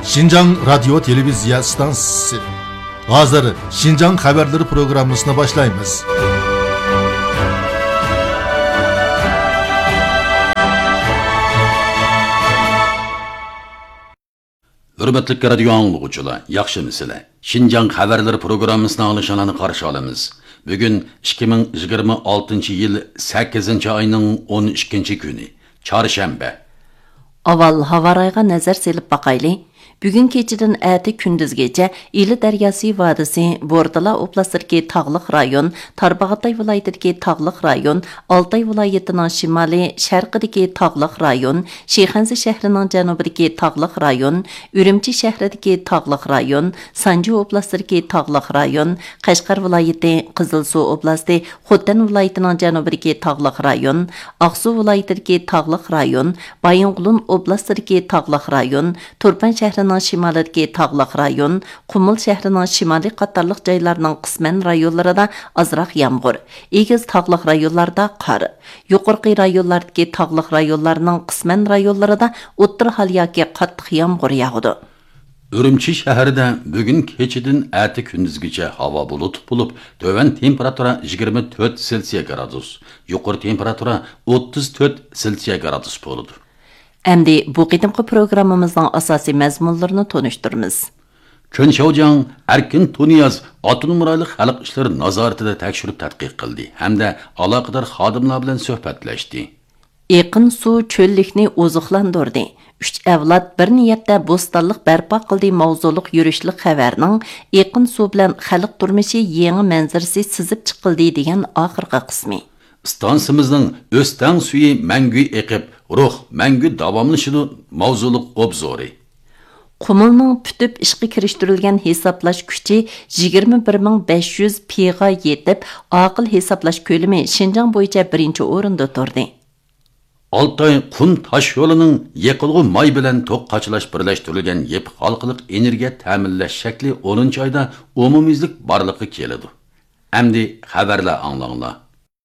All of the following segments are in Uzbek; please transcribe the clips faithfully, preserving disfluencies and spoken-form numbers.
Şinjan Radyo Televizya Stansiyası. Hazır Şinjan Haberleri programmasına başlayınız. Hürmetli radyo anlıqçılar, yaxşı misile. Şinjan Haberleri programmasına alışanlarını qarşı alamiz. Bugün ikki ming yigirma oltinchi yil sakkizinchi ayning o'n ikkinchi kuni, çarşembe. Aval havarayga nazar selip bakaylı. Bugün keçidin äti kündüzgece İli Deryası Vadisi, Bordala Oblastırki Tağlıq rayon, Tarbağatay vilayetideki Tağlıq rayon, Altay vilayetinin şimali, Şərqideki Tağlıq rayon, Şeyxanzi şehrinin janubideki Tağlıq rayon, Ürümçi şehrideki Tağlıq rayon, Sancı Oblastırki Tağlıq rayon, Qashqar vilayeti, Qızılsu Oblasti, Xotan vilayetinin janubideki Tağlıq rayon, Aqsu vilayetideki Tağlıq rayon, Bayınqulun Oblastırki Tağlıq rayon, Turpan şehrinin şimalidagi Tağlıq rayon, Qumul şəhərinin şimali qatarlıq joylarının qismən rayonlarida azroq yağmur, egiz tağlıq rayonlarda qar, yuqorqi rayonlardagi tağlıq rayonlarının qismən rayonlarida o'ttir hal yoki qattiq yağmur yağdı. Ürümçi şəhərində bugün keçidin əti gündüzgəcə hava bulut bulup, tövən temperatura yigirma to'rt Selsiya gradus, yuqori temperatura o'ttiz to'rt Selsiya gradus boludur. Әмді bu qitimqi programımızdan asasi məzmunlarını tonuşturmiz. Çön Şaojiang Erkin Tuniyaz Otonom rayonluq xalq ishlari nazoratida tekshirib tadqiq qildi hamda aloqador xodimlar bilan suhbatlashdi. Eqin su cho'llikni oziqlantirdi. Üç avlod bir niyatda bo'stonliq barpo qildi mavzuliq yurishlik xabarning eqin su bilan xalq turmushi yangi manzarasi sizib chiqildi degan oxirgi qismi. Stansimizning o'stan suyi mangu eqib, ruh mangu davomlashidi mavzuliq obzori. Qumulning pütüp ishga kirishtirilgan hisoblash kuchi yigirma bir ming besh yuz pi ga yetib, aql hisoblash ko'lami Şinjan bo'yicha birinchi o'rinda turdi. Altay Qum tash yo'lining yiqilg'i may bilan to'qqachilash birlashtirilgan yep xalqliq energiya ta'minlash shakli o'ninchi oyda umumiylik borliqqa keladi. Endi xabarlar anglanglar.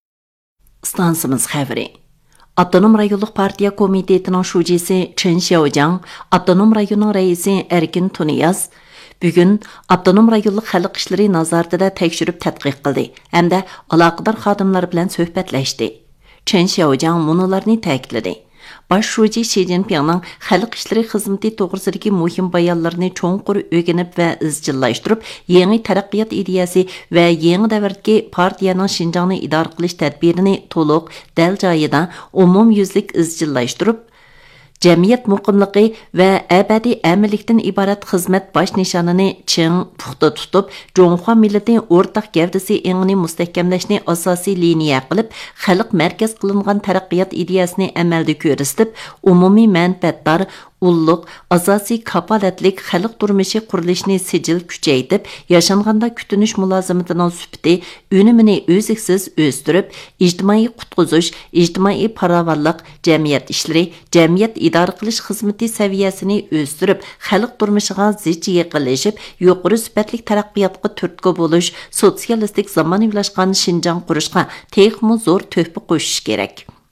Stansimiz xabari. Avtonom rayonluq partiya komitetining shujisi Chen Xiaojiang, Avtonom rayonning raisi Erkin Tuniyaz bugun Avtonom rayonluq xalq ishlari nazoratida tekshirib tadqiq qildi hamda aloqador xodimlar bilan suhbatlashdi. Chen Xiaojiang munolarni ta'kidladi. Baş şuji Xi Jinpingning xalq ishlari xizmati to'g'risidagi muhim bayonlarni cho'nqur o'rganib va izchillashtirib, yangi taraqqiyot ideyasi va yangi davrdagi partiyaning Şinjanni idora qilish tadbirini to'liq dal joyida umumyuzlik izchillashtirib, jamiyat muqimligi va abadiy amillikdan iborat xizmat bosh nishonini ching puxta tutib, Jonghua millatining o'rtaq gavdasi engini mustahkamlashni asosiy liniya qilib, xalq markaz qilingan taraqqiyot ideyasini amalda ko'rsatib, umumiy manfaatdor ulluq, asosiy kapolatlik xalq turmushi qurilishini sijil kuchaytib, yashanganda kutunish mulozimatining sufati unumini o'ziksiz o'stirib, ijtimoiy qutqizish, ijtimoiy farovonlik, jamiyat ishlari, jamiyat idora qilish xizmati saviyasini o'stirib, xalq turmushiga zich yaqinlashib, yuqori sifatli taraqqiyotga turtki bo'lish, sotsialistik zamonaviylashgan Şinjan qurishga texmo zo'r to'hfa qo'shish kerak.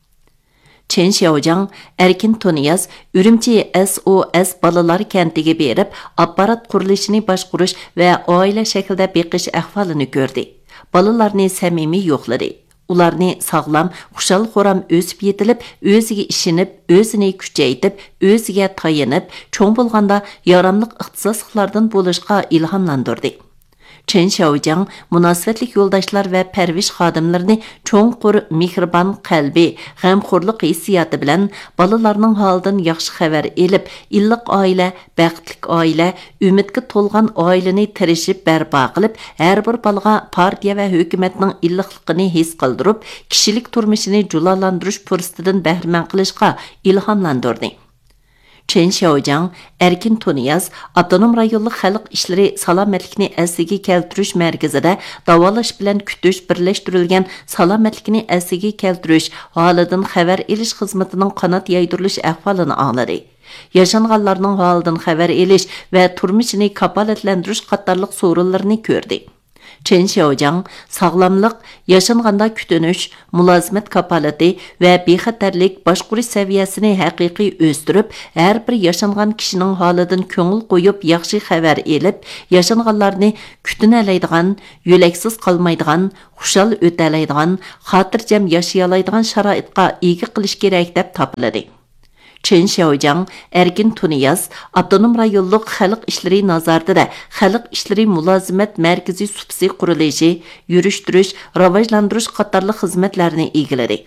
Chen Xiaojiang, Erkin Tuniyaz, Ürümçi S O S balalar kentiga berib, apparat qurilishini boshqarish va oila shaklida beqish ahvolini ko'rdi. Balalarni samimiy yo'qladi. Ularni sog'lom, xushal-xo'ram o'sib yetilib, o'ziga ishinib, o'zini kuchaytib, o'ziga tayanib, cho'ng bo'lganda yaramliq ixtisosliklardan bo'lishga ilhomlantirdi. Chen Xiaojiang munosabatlik yo'ldoshlar va parvish xodimlarini cho'nqur mehribon qalbi, g'amxo'rlik hissiyoti bilan bolalarning holidan yaxshi xabar elib, illiq oila, baxtli oila, umidga to'lgan oilani tirishib barpo qilib, har bir bolaga partiya va hukumatning illiqligini his qildirib, kishilik turmushini julalantirish fursatidan bahramand qilishga ilhomlantirdi. Chen Xiaojiang, Erkin Tuniyaz, Avtonom rayonluq xalq ishlari salomatlikni asliga keltirish markazida davolash bilan kutish birlashtirilgan salomatlikni asliga keltirish holidan xabar elish xizmatining qanot yaydirilish ahvolini angladi. Yashanganlarning holidan xabar elish va turmushini kapolatlantirish qatorliq so'rinlarni ko'rdi. Chen Xiaojiang sağlamlıq, yaşanğanda kütünüş, mülazimet kapalati və bexatarlik başqurish səviyyəsini həqiqi östürüb, hər bir yaşanğan kişinin halıdan köngül qoyub yaxşı xəbər elib, yaşanğanlarını kütünələydiğən, yöləksiz qalmaydiğən, xuşal ötələydiğən, xatircəm yaşayalaydiğən şəraitqa ega qilish kerak deb topiladi. Chen Xiaojiang erkin Tuniyaz Avtonom rayonluq xalq ishlari nazoratida xalq ishlari mulozimat markazi supsi qurilishi, yurishtirish, rivojlantirish qatorli xizmatlarni egiladi.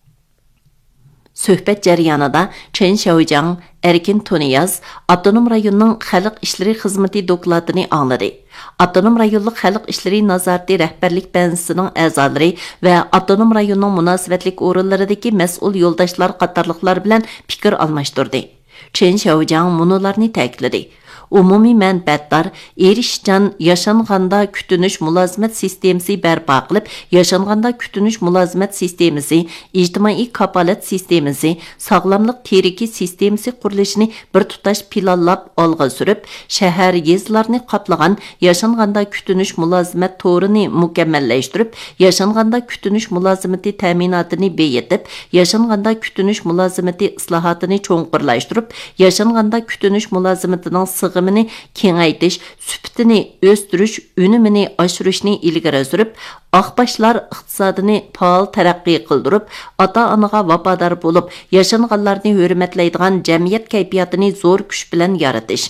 Söhbət jarayonida Chen Xiaojiang erkin Tuniyaz Avtonom rayonning xalq ishlari xizmati dokladini angladi. Avtonom rayonluq xalq ishlari nazorati rəhbərlik bənzisining a'zolari və Avtonom rayonning münasibətlik o'rinlaridagi mas'ul yo'ldoshlar qatorliqlar bilan fikr almashtirdi. Chen Xiaojiang munolarni ta'kidladi. Umumiy manfaatlar erishgan yaşanğanda kütünüş mülazimet sistemasi barpo qilib, yaşanğanda kütünüş mülazimet sistemasi, ijtimoiy kapolat sistemasi, sog'lomlik teriki sistemasi qurilishini bir tutash planlab olg'a surib, shahar yezlarni qoplagan yaşanğanda kütünüş mülazimet to'rini mukammallashtirib, yaşanğanda kütünüş mülazimati ta'minotini beyitib, yaşanğanda kütünüş mülazimati islohotini cho'nqurlashtirib, yaşanğanda kütünüş mülazimatining sig'imi kengaytish, süptini o'stirish, unumini oshirishni ilgari surib, oqbashlar iqtisodini faol taraqqiy qildirib, ota-onaga vafodor bo'lib, yashanganlarni hurmatlaydigan jamiyat kayfiyatini zo'r kuch bilan yaratish.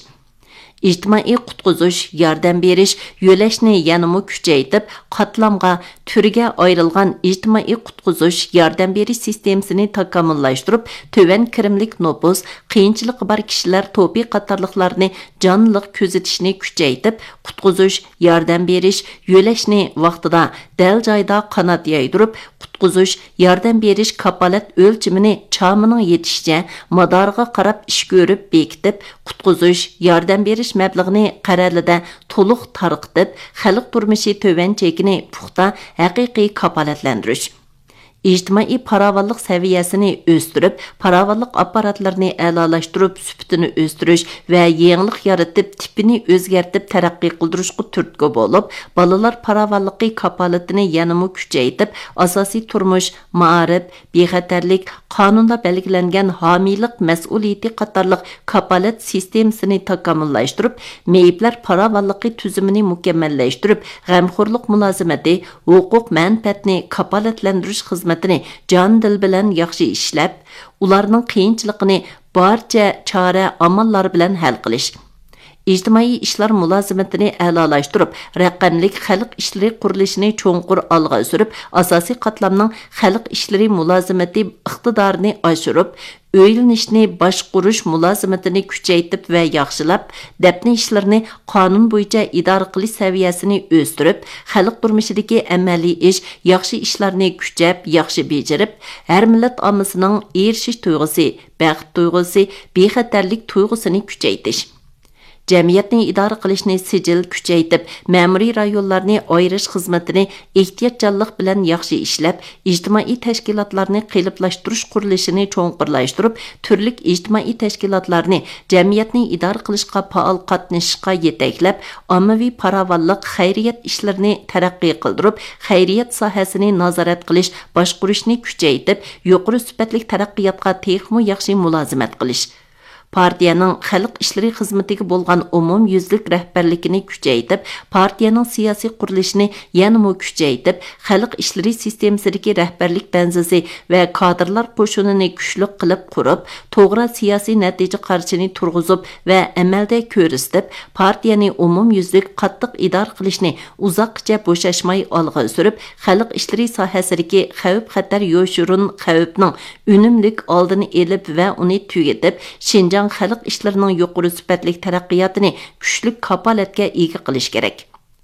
İctimai qutquzush, yordam berish, yo'lashni yanımı kuchaytib, qatlamga, turga ayrilgan ijtimoiy qutquzush, yordam berish sistemasini takomillashtirib, töven kirimlik nopus, qiyinchiligi bor kishilar to'pi qatorliqlarni jonliq kuzatishni kuchaytib, qutquzush, yordam berish, yo'lashni vaqtida, dal joyda qanot yaydirib, qutquzush, yordam berish kapolat o'lchimini chamining yetishicha madorga qarab ish ko'rib bekitib, qutquzush, yordam berish mablag'ini qaralida to'liq tarqitib, xalq turmushi töven chekini puxta haqiqiy kapolatlantirish. İctimai paravallık seviyesini östürüp, paravallık aparatlarını a'lolashtirib, süptini östürüş ve yenilik yaratıp, tipini özgertip, terakki kıldırışkı türtkü bolup, balalar paravallıqı kapalatını yanımı küçeytip, asasi turmuş, ma'arif, bexatarlik, qanunda belgilengen hamilik mas'uliyeti qatarlıq kapalat sistemsini takomillashtirib, meyipler paravallıqı tüzümünü mükemmellashtirib, g'amxo'rlik mulozimati, huquq manfaatni kapolatlantirish xizmati can dil bilan yaxshi ishlab, ularning qiyinchiligini barcha chora amallar bilan hal qilish. İctimai ishlar mulozimatini a'lolashtirib, raqamlik xalq ishlari qurilishini cho'nqur olg'a surib, asosiy qatlamning xalq ishlari mulozimati iqtidorini oshirib, o'ylanishni boshqurish mulozimatini kuchaytirib va yaxshilab, dafni ishlarini qonun bo'yicha idora qilish saviyasini o'stirib, xalq turmushidagi amaliy ish, yaxshi ishlarni kuchab, yaxshi bejarib, har millat ommasining erishish tuyg'usi, baxt tuyg'usi, bexatarlik tuyg'usini kuchaytirish. Jamiyatni idora qilishni sijil kuchaytib, ma'muriy rayonlarni ayirish xizmatini ehtiyotjonlik bilan yaxshi ishlab, ijtimoiy tashkilotlarni qiliblashtirish qurilishini cho'nqurlashtirib, turli ijtimoiy tashkilotlarni jamiyatni idora qilishga faol qatnashishga yetaklab, ommaviy paravallik xayriyat ishlarini taraqqiy qildirib, xayriyat sohasini nazorat qilish, boshqarishni kuchaytib, yuqori sifatli taraqqiyotga texmo yaxshi mulozimat qilish. Partiyaning xalq ishlari xizmatiga bo'lgan umum yuzlik rahbarligini kuchaytib, partiyaning siyosiy qurilishini yanada kuchaytib, xalq ishlari sistemasidagi rahbarlik banzisi va kadrlar qo'shinini kuchli qilib qurib, to'g'ri siyosiy natija qarshini turg'izib va amalda ko'rsatib, partiyani umum yuzlik qattiq idora qilishni uzoqcha bo'shashmay olg'a surib, xalq ishlari sohasidagi xavf-xatar yo'shurun xavfning unumlik oldini elib va uni tugatib, Şinjan xalq ishlarining yuqori sifatli taraqqiyotini kuchli kapolatga ega qilish kerak.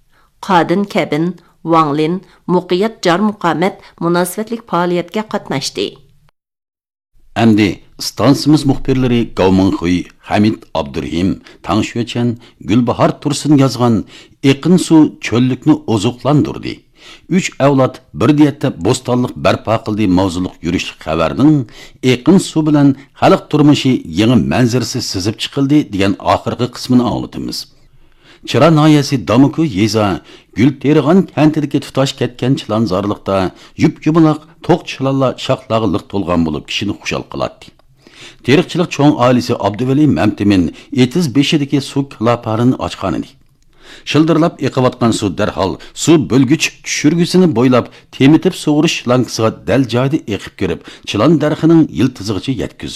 Qadin Kabin, Wanglin, Muqiyat jar muqomat munosabatlik faoliyatga qatnashdi. Endi stansimiz muxbirlari Gavmingxuy, Hamid Abdurhim, Tangshuechan, Gulbahar Tursun yozgan Eqin su cho'llikni ozuqlandirdi. Üç avlod bir diyetde bostonliq barpo qildi mavzuliq yurish xabarning Eqin su bilan xalq turmushi yangi manzarasi sizib chiqildi degan oxirgi qismini anglatamiz. Çıra nayesi Damuku yeza, gül terigan kentideki tutaş ketken çılan zarlıqda, yup yumulaq, toq çılalla şaqlağılık tolgan bulup kişini xuşal qılatdi. Terikçilik çoğun ailesi Abduveli Memtimin etiz beşideki su klaparını açqan idi. Şıldırlap eqivatqan su derhal, su bölgüç düşürgüsünü boylap, temitip soğuruş lankısıga del joyda eqib kirib, çılan darxining yiltizig'icha yetkizdi.